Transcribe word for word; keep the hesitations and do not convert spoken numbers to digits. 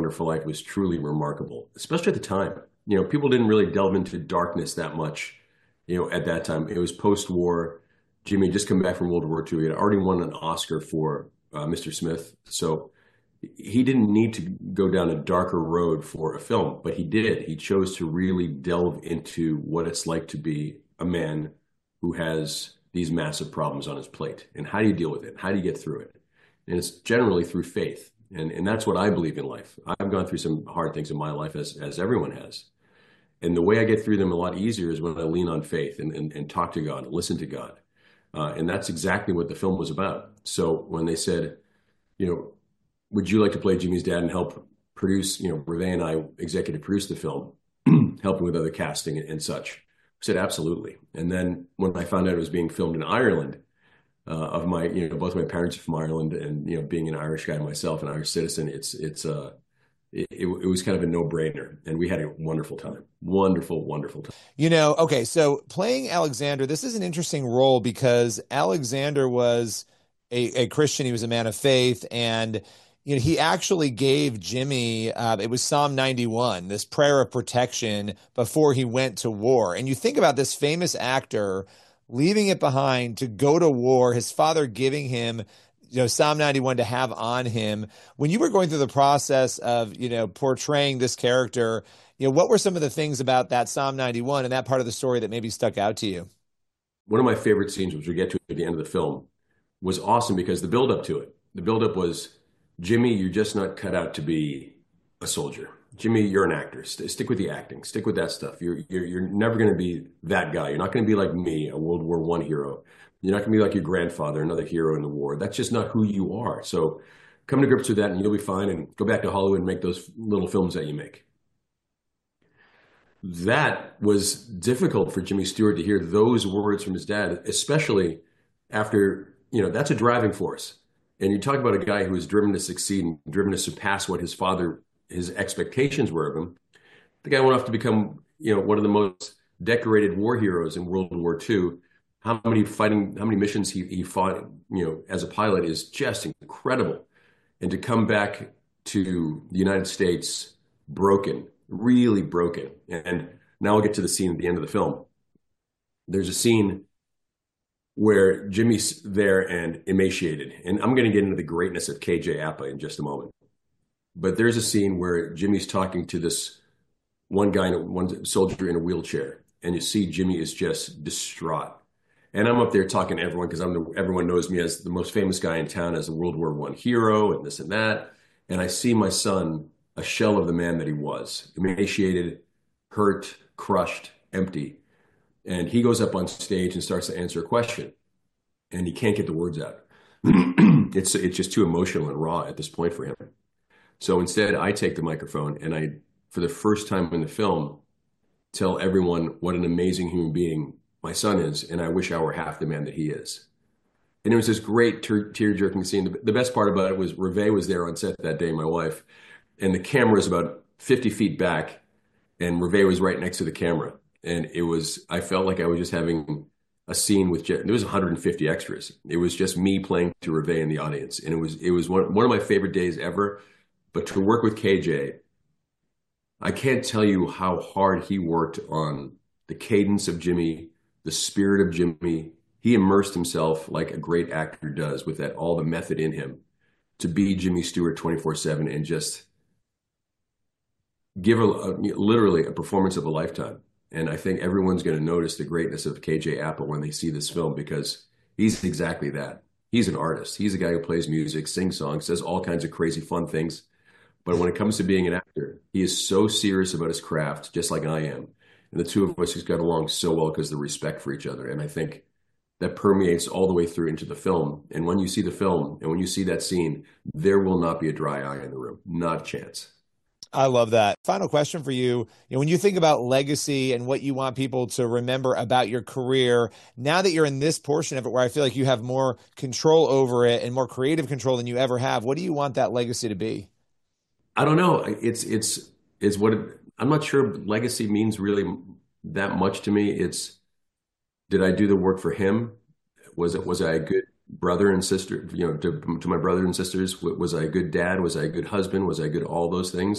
Wonderful Life was truly remarkable, especially at the time. You know, people didn't really delve into darkness that much, you know, at that time. It was post-war. Jimmy had just come back from World War Two. He had already won an Oscar for uh, mister Smith. So he didn't need to go down a darker road for a film, but he did. He chose to really delve into what it's like to be a man who has these massive problems on his plate. And how do you deal with it? How do you get through it? And it's generally through faith. And, and that's what I believe in life. I've gone through some hard things in my life, as, as everyone has. And the way I get through them a lot easier is when I lean on faith and, and, and talk to God, and listen to God. Uh, and that's exactly what the film was about. So when they said, you know, would you like to play Jimmy's dad and help produce, you know, Reve and I executive produced the film, helping with other casting and, and such. I said, absolutely. And then when I found out it was being filmed in Ireland, uh, of my, you know, both my parents are from Ireland, and, you know, being an Irish guy myself, an Irish citizen, it's, it's, uh, it, it, it was kind of a no-brainer. And we had a wonderful time. Wonderful, wonderful time. You know, okay, so playing Alexander, this is an interesting role because Alexander was a, a Christian. He was a man of faith, and you know, he actually gave Jimmy, uh, it was Psalm ninety-one, this prayer of protection before he went to war. And you think about this famous actor leaving it behind to go to war, his father giving him, you know, Psalm ninety-one to have on him. When you were going through the process of, you know, portraying this character, you know, what were some of the things about that Psalm ninety-one and that part of the story that maybe stuck out to you? One of my favorite scenes, which we get to at the end of the film, was awesome because the buildup to it, the buildup was, Jimmy, you're just not cut out to be a soldier. Jimmy, you're an actor. St- stick with the acting. Stick with that stuff. You're you're, you're never going to be that guy. You're not going to be like me, a World War One hero. You're not going to be like your grandfather, another hero in the war. That's just not who you are. So come to grips with that, and you'll be fine. And go back to Hollywood and make those little films that you make. That was difficult for Jimmy Stewart to hear those words from his dad, especially after, you know, that's a driving force. And you talk about a guy who was driven to succeed and driven to surpass what his father, his expectations were of him. The guy went off to become, you know, one of the most decorated war heroes in World War Two. How many fighting, how many missions he, he fought, you know, as a pilot is just incredible. And to come back to the United States broken, really broken. And now I'll get to the scene at the end of the film. There's a scene where Jimmy's there and emaciated. And I'm going to get into the greatness of K J Apa in just a moment. But there's a scene where Jimmy's talking to this one guy, one soldier in a wheelchair. And you see Jimmy is just distraught. And I'm up there talking to everyone because I'm the, everyone knows me as the most famous guy in town, as a World War One hero and this and that. And I see my son, a shell of the man that he was, emaciated, hurt, crushed, empty. And he goes up on stage and starts to answer a question, and he can't get the words out. it's it's just too emotional and raw at this point for him. So instead, I take the microphone and I, for the first time in the film, tell everyone what an amazing human being my son is, and I wish I were half the man that he is. And it was this great tear-jerking scene. The, the best part about it was Reve was there on set that day, my wife, and the camera is about fifty feet back, and Reve was right next to the camera. And it was, I felt like I was just having a scene with, there was one hundred fifty extras. It was just me playing to Reve in the audience. And it was, it was one, one of my favorite days ever. But to work with K J, I can't tell you how hard he worked on the cadence of Jimmy, the spirit of Jimmy. He immersed himself like a great actor does, with that, all the method in him, to be Jimmy Stewart twenty-four seven and just give a, a, literally a performance of a lifetime. And I think everyone's going to notice the greatness of K J Apa when they see this film, because he's exactly that. He's an artist. He's a guy who plays music, sings songs, says all kinds of crazy fun things. But when it comes to being an actor, he is so serious about his craft, just like I am. And the two of us just got along so well because of the respect for each other. And I think that permeates all the way through into the film. And when you see the film and when you see that scene, there will not be a dry eye in the room. Not a chance. I love that. Final question for you. You know, when you think about legacy and what you want people to remember about your career, now that you're in this portion of it where I feel like you have more control over it and more creative control than you ever have, what do you want that legacy to be? I don't know. It's, it's, it's what it, I'm not sure legacy means really that much to me. It's, did I do the work for him? Was it, was I a good brother and sister, you know, to, to my brother and sisters? Was I a good dad? Was I a good husband? Was I good, all those things?